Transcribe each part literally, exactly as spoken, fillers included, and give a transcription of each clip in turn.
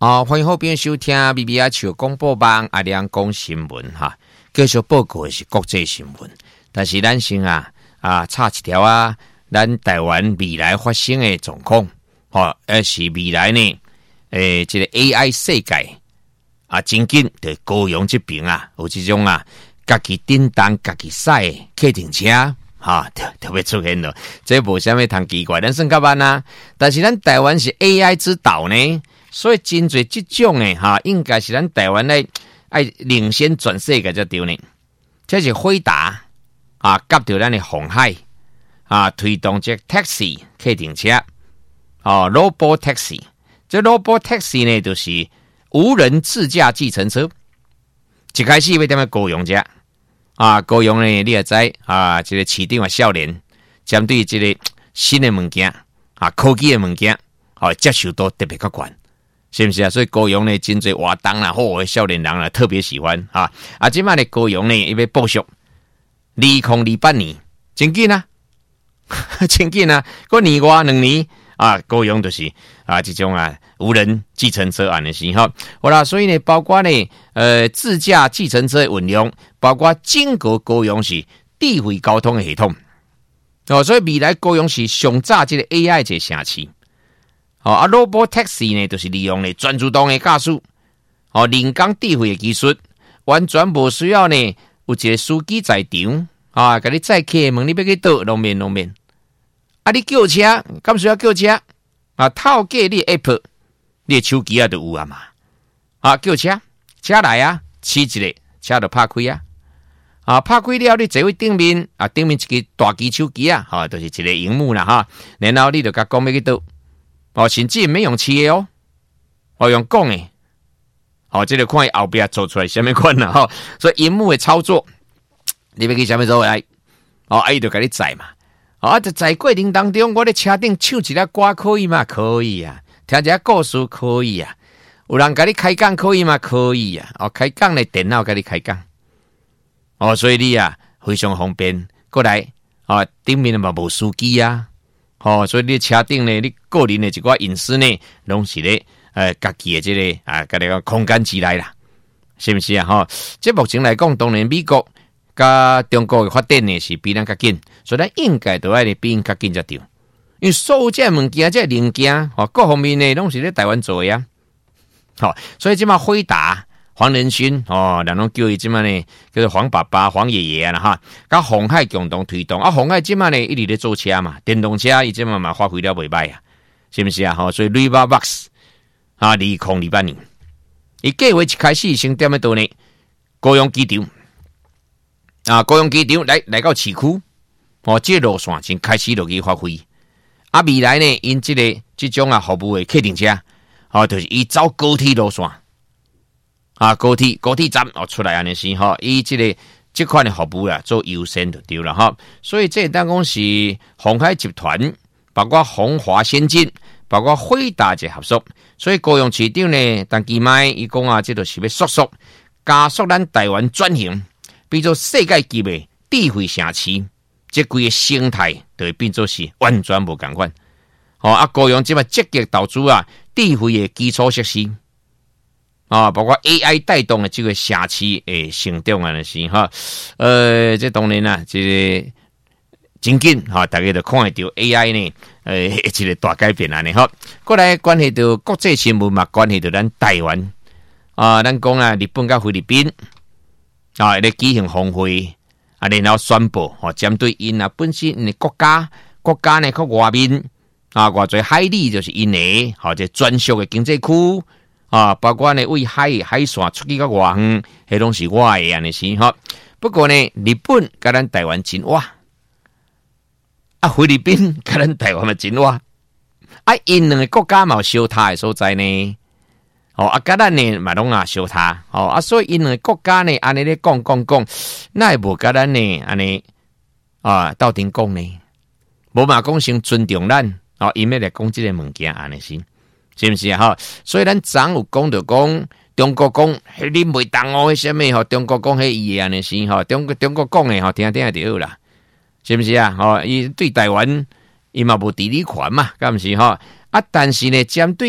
哦，欢迎后边收听 B B R 广播网阿亮讲新闻哈。继续报告的是国际新闻，但是咱先啊啊插一条啊，咱台湾未来发生的状况，哦，而是未来呢，诶，这个 A I 世界啊，真紧在高雄这边啊，有这种啊，家己叮当、家己驶的客停车。哈、啊，特特别出现了，这无啥物通奇怪，咱算较慢啊。但是咱台湾是 A I 之岛呢，所以真侪这种诶，哈、啊，应该是咱台湾咧爱领先全世界才对呢。这是辉达啊，夹着咱的鸿海啊，推动这 taxi 客停车哦 ，robot taxi， 这 robot taxi 呢，就是无人自驾计程车。一开始要点样高雄遮？啊，高雄呢，你也知啊，这个市长啊，少年针对这个新的物件啊，科技的物件，啊，接受度特别较高，是不是啊？所以高雄呢，真侪活动啦，好少年人啦，特别喜欢啊。啊，今摆呢，高雄呢，伊要报销二零二八年，真紧啊，真紧啊，过年外两年啊，高雄就是啊，这种啊。无人计程车安的是哈，好啦，所以呢，包括呢，呃，自驾计程车的运用，包括整个高雄市智慧交通的系统，哦，所以未来高雄市上早这个 A I 这城市，哦，啊 ，robot taxi 呢，就是利用呢全自动的驾驶，哦，人工智慧的技术，完全无需要呢有一个司机在场，啊，甲你载客问你要去倒，拢免拢免，啊，你叫车，敢需要叫车？啊，透过你 app。你的手机啊，就有啊嘛，啊叫车，车来啊，试一个，车就拍开啊，啊拍开了，你坐位顶面啊，顶面一个大机手机啊，哈、啊，就是一个荧幕啦哈，然后你就甲讲要去倒，哦，甚至免用切哦，哦用讲的，哦，这个看后边做出来什么款啦哈，所以荧幕的操作，你要去什么时候来，哦，啊伊就甲你载嘛，啊，在载过程当中，我咧车顶唱一下歌可以吗？可以啊。听一下故事可以啊，有人给你开讲可以吗？可以啊，哦，开讲的电脑给你开讲，哦，所以你啊非常方便。过来啊，顶面嘛无司机啊，哦，所以你车顶呢，你个人的一寡隐私呢，拢是咧呃家己的这个啊，个个空间之内啦，是不是啊？哈、哦，这目前来讲，当然美国甲中国的发展呢是比咱较紧，所以咱应该都爱比因较紧才对。因为所有这物件、这零件，哦，各方面呢，拢是在台湾做的啊。好、哦，所以即马辉达、黄仁勋，哦，人拢叫伊即马呢，叫做黄爸爸、黄爷爷啊啦哈。甲鸿海共同推动啊，鸿海即马呢一直咧做车嘛，电动车伊即马嘛发挥了袂歹啊，是不是啊？吼、哦，所以 Riverbox 啊，二零二八年，伊计划一开始先踮咧倒呢，高雄机场啊，高雄机场来来到市区，哦，这路线先开始落去发挥。啊，未来呢，因这个这种啊服务的客停车，哦，就是伊走高铁路线，啊，高铁高铁站哦出来安尼是吼，伊这个这款的服务啊做优先就对了哈。所以这当讲是鸿海集团，包括鸿华先进，包括辉达这合作，所以高雄市长呢，但期卖伊讲啊，这就是要速速加速咱台湾转型，变做世界级的智慧城市。这规个生态就会变做是完全无共款，哦啊！高雄即摆积极投资啊，智慧的基础设施啊，包括 A I 带动的这个城市诶成长啊，是哈。呃，这当然啦，这个真紧哈，大家都看得到 A I 呢，呃，一个大改变啊，呢哈。过来关系到国际新闻嘛，关系到咱台湾啊，咱讲啊，日本甲菲律宾啊，咧举行峰会。啊，然后宣布哦，针对因啊本身因的国家国家呢，靠外面啊，外在海里就是因的，或者专属的经济区啊，包括呢为海海线出去到外远，迄拢是我的安尼是哈。不过呢，日本甲咱台湾真哇，啊菲律宾甲咱台湾嘛真哇，啊因两个国家嘛有相差的所在呢。哦，啊，甲咱呢嘛拢啊相差，哦，啊，所以因为国家呢安尼咧讲讲讲，那会无甲咱呢安尼啊斗阵讲呢，无嘛讲先尊重咱，哦，因要来讲即个物件安尼是，是毋是啊？哈，所以咱昨有讲着讲，中国讲，迄你袂当哦，迄什么吼？中国讲迄伊安尼是吼，中国中国讲诶吼，听听就好啦，是毋是啊？吼，伊对台湾伊嘛无地理权嘛，敢毋是吼？啊，但是呢，针对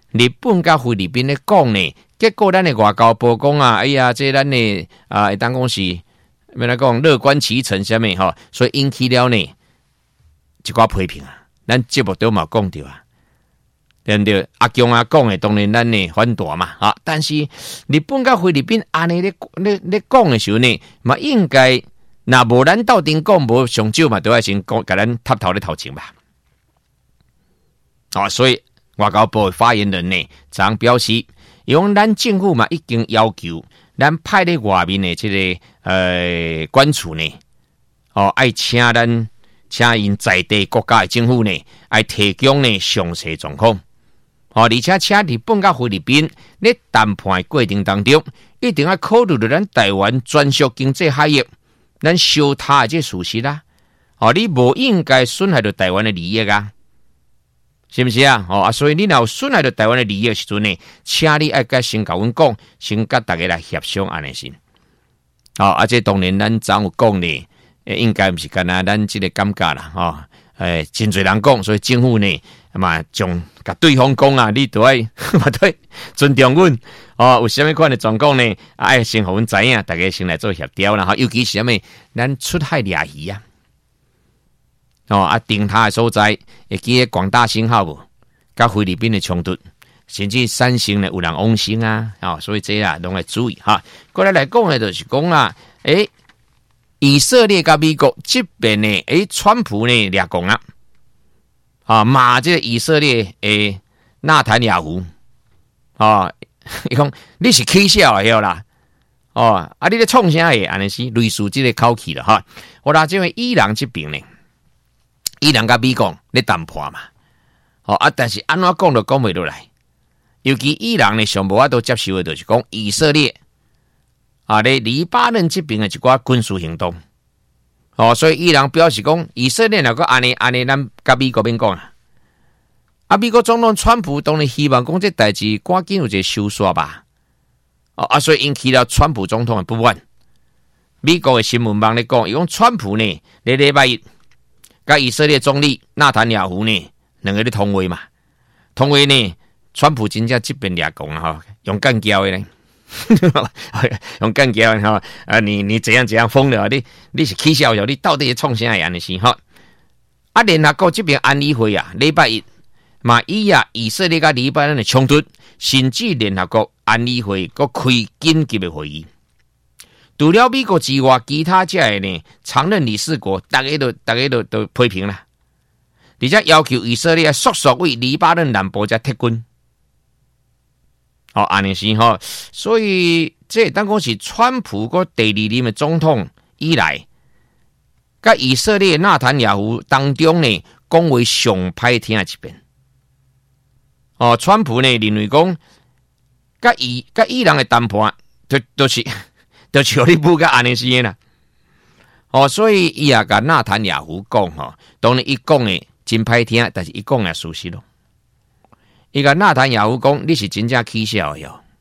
日本甲菲律宾咧讲呢，结果咱的外交部讲啊，哎呀，这咱的啊，会当讲是要来讲乐观其成啥物吼，所以引起了呢一寡批评啊。咱节目都嘛讲到啊，对不对？阿强啊讲的当然咱呢反大嘛，啊，但是日本甲菲律宾安尼咧咧咧讲的时候呢，嘛应该若无咱斗阵讲，无上少嘛，都要先讲，甲咱插头咧头前吧。啊，所以外交部发言人呢，昨表示，用咱政府嘛已经要求，咱派咧外面的这个呃官署呢，哦，爱请咱请因在地国家的政府呢，爱提供呢详细状况。哦，而且请日本甲菲律宾咧谈判的过程当中，一定要考虑到咱台湾专属经济海域，咱小他的这事实啦。哦，你无应该损害到台湾的利益啊。是不是啊？哦啊，所以你若有损害到台湾的利益的时阵呢，请你爱甲先甲阮讲，先甲大家来协商安尼先。哦，啊，这当然咱昨有讲呢，应该毋是干那咱即个感觉啦，吼、哦，诶，真侪人讲，所以政府呢，嘛将甲对方讲啊，你都爱嘛对尊重阮，哦，有啥物款的状况呢？爱先互阮知影，大家先来做协调啦，吼，尤其是啥物，咱出海掠鱼啊。哦啊，定他的所在，会记得广大信号无？甲菲律宾的冲突，甚至三星呢有人往生啊，哦，所以这啊拢要注意哈。过来来讲呢，就是讲啊，诶、欸，以色列甲美国这边呢，诶、欸，川普呢掠讲啊，啊骂这个以色列诶纳坦雅胡，哦，伊讲你是起笑的晓啦，哦，啊你咧创啥个？安尼是类似这个口气了哈。我啦，这位伊朗这边呢。伊朗甲美国咧谈判嘛，哦啊，但是安怎讲都讲袂落来。尤其伊朗呢，上无法度接受的，就是讲以色列啊，咧黎巴嫩这边的一寡军事行动，哦，所以伊朗表示讲，以色列若个安尼安尼，咱甲美国边讲啊，啊，美国总统川普当然希望讲这代志赶紧有一个收煞吧，哦啊，所以引起了川普总统的不满。美国的新闻网咧讲，伊讲川普呢，咧礼拜一。甲以色列总理纳坦雅胡呢，两个咧通话嘛，通话呢，川普真正这边掠讲啊，哈，用干胶的呢，用干胶的哈，啊，你你怎样怎样疯了，你你是起笑了，你到底是创啥样的事哈？啊，联合国这边安理会啊，礼拜一嘛，以啊以色列甲黎巴嫩的冲突，甚至联合国安理会阁开紧急的会议。除了美国之外，其他这的呢常任理事国，大家都大家都都批评啦，而且要求以色列速速为黎巴嫩南部才撤军。哦，安尼是吼，所以这当讲是川普个第二任的总统以来，甲以色列纳坦雅胡当中呢，讲话上歹听的一边。哦，川普呢认为讲，甲伊甲伊朗的谈判，都都是。就像你不甲安尼是啦，哦，所以伊也甲纳坦雅胡讲吼，当然伊讲的真歹听，但是伊讲的事实咯。伊甲纳坦雅胡讲，你是真正起笑的哟。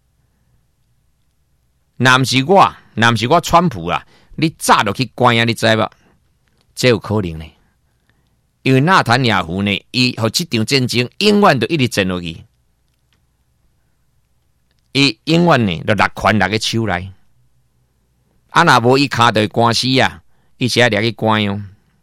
若毋是我，若毋是我川普啊，你早就去关啊，你知无？这有可能呢，因为纳坦雅胡呢，伊互这场战争永远都一直争落去，伊永远呢就落权落个手内。啊，若无伊卡对官司啊，伊是要掠去关哟。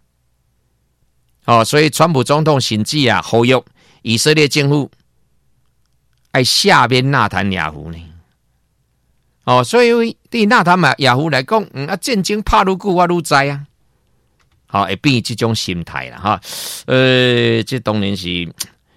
哦，所以川普总统甚至啊，呼吁以色列政府爱下面纳坦雅胡呢。哦，所以对纳坦雅胡来讲，嗯啊，战争拍愈久，我愈知啊。好、哦，会变这种心态啦，哈。呃，这当然是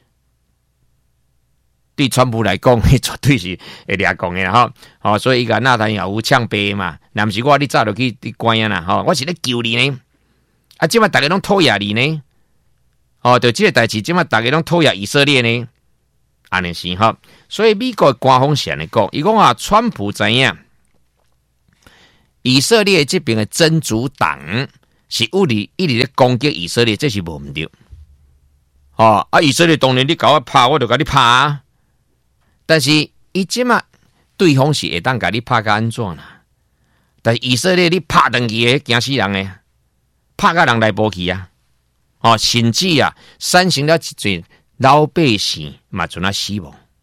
对川普来讲，绝对是会掠讲的哈。哦，所以伊个纳坦雅胡呛白嘛，若毋是我，你早就去去关啊啦，哈、哦，我是咧救你呢。啊，即摆大家拢讨厌你呢。哦，就这个代志，即摆大家拢讨厌以色列呢。安尼是哈，所以美国的官方先来讲，伊讲啊，川普知影以色列这边的真主党是有理一直咧攻击以色列，这是无毋对。哦，啊，以色列当然你甲我拍，我就甲你拍啊。但是伊即嘛，对方是会当甲你拍甲安怎啦？但是以色列你拍登去诶，惊死人诶，拍甲人来无去啊！哦，甚至啊，产生了一侪老百姓嘛，准啊死亡。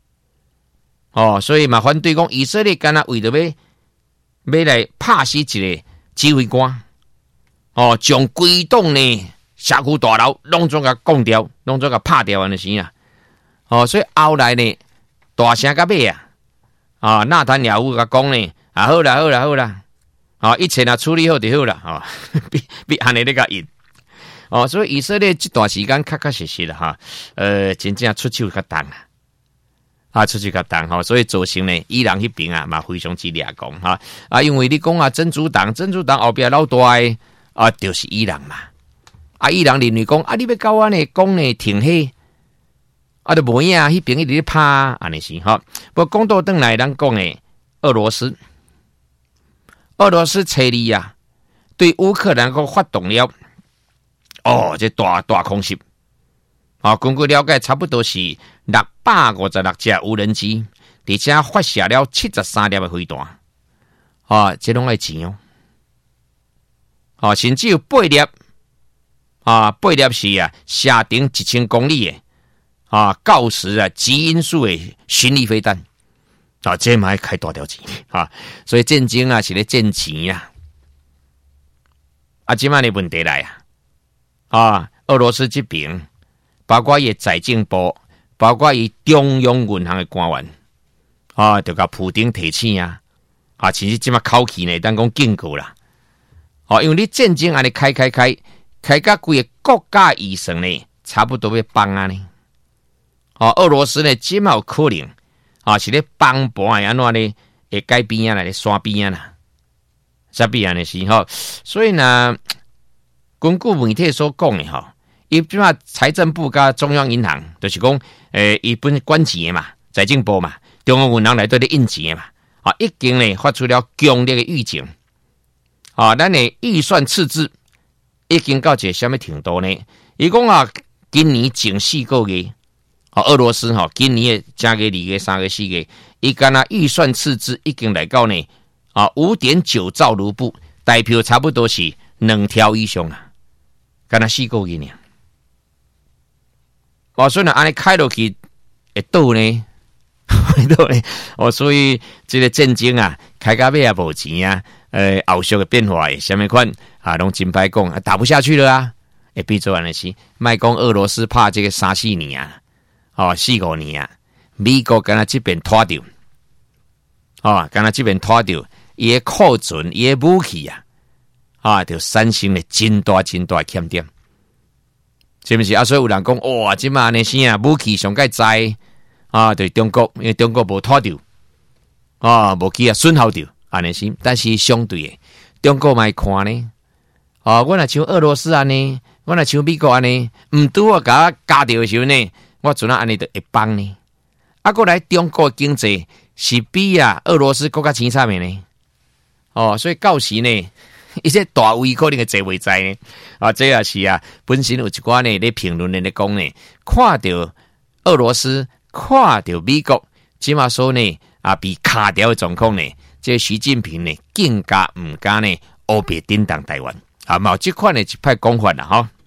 哦，所以嘛反对讲以色列干那为着要要来拍死一个指挥官，哦，将规栋呢社区大楼拢总甲攻掉，拢总甲拍掉安尼是啊。哦，所以后来呢，大声甲尾啊，啊，纳坦雅胡甲讲呢，啊好啦好啦好啦，啊一切啊处理好就好啦，啊，比比安尼咧甲赢。哦，所以以色列这段时间确确实实啦哈，呃，真正出手较重啊，啊，出手较重哈，所以造成呢，伊朗迄边啊嘛非常之掠讲哈，啊，因为你讲啊，真主党，真主党后边老大的啊，就是伊朗嘛，啊，伊朗认为讲啊，你要搞我呢，讲呢停火，啊，就无影啊，迄边一直咧拍安尼是哈，不过讲到转来，咱讲诶，俄罗斯，俄罗斯车里啊，对乌克兰个发动了。哦，这大大空袭啊！根据了解，差不多是六百五十六架无人机，而且发射了七十三粒的飞弹。啊，这拢爱钱哦！啊，甚至有八粒啊，八粒是啊，射程一千公里的啊，锆石啊，极音速的巡弋飞弹啊，这嘛要开大条钱啊！所以战争啊，是咧挣钱啊！啊，即摆的问题来啊！啊，俄罗斯这边，包括伊财政部，包括伊中央银行的官员，啊，就甲普丁提醒啊，啊，其实即马口气呢，当讲警告啦，哦，因为你战争安尼开开开，开甲规个国家预算呢，差不多要崩啊呢，哦，俄羅斯呢，即马有可能啊，是咧崩盘安怎呢？会改变啊，来咧刷边啊啦，啥边啊呢是吼，所以呢。根据媒体所讲的吼，伊即马财政部甲中央银行，就是讲，诶，伊本管钱的嘛，财政部嘛，中央银行内底咧印钱的嘛，啊，已经呢发出了强烈的预警，啊，咱的预算赤字已经到一个什么程度呢？伊讲啊，今年前四个月，啊，俄罗斯吼，今年的正月、二月、三月、四月，伊干那预算赤字已经来到呢，啊，五点九兆卢布，代表差不多是两条以上啊。干那四个月呢，哦，所以呢，安尼开落去会倒呢，会倒呢，哦，所以这个战争啊，开到尾也无钱啊，呃，后续的变化诶，什么款啊，拢真歹讲，打不下去了啊，会变做安尼是，卖讲俄罗斯拍这个三四年啊，哦，四五年啊，美国干那这边拖掉，哦，干那这边拖掉，伊个库存，伊个武器啊。啊，就产生了真大真大欠点，是不是啊？所以有人讲，哇，即马呢是啊，武器上盖在啊，对中国，因为中国无拖掉啊，武器啊损耗掉，安尼是，但是相对的，中国嘛看呢，啊，我若像俄羅斯安尼，我若像美國安尼，毋拄我甲我加掉的時候呢，我陣啊安尼就會幫呢。啊，過來中國經濟是比啊俄羅斯更加清慘的呢。哦，所以到時呢。一些大位可能嘅坐袂在呢，啊，这也是啊，本身有一寡呢，咧评论人咧讲呢，看到俄羅斯，看到美國，起碼說呢，啊，被卡掉嘅狀況呢，即習近平呢，更加唔敢呢，烏白叮當台灣，啊，冇這款嘅一派講法啦，吼。